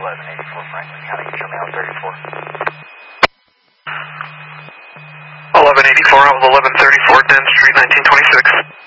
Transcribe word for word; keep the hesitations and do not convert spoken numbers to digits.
eleven eighty-four Franklin County, show me out thirty-four. eleven eighty-four, I was eleven thirty-four, Den Street, nineteen twenty-six.